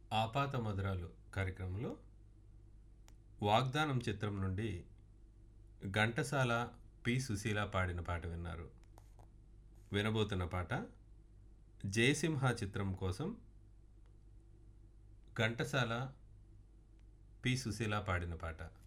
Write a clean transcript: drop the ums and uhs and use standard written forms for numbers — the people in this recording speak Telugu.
ఆపాత మధురాలు కార్యక్రమంలో వాగ్దానం చిత్రం నుండి ఘంటసాల పి సుశీల పాడిన పాట విన్నారు. వినబోతున్న పాట జయసింహ చిత్రం కోసం ఘంటసాల పి సుశీల పాడిన పాట.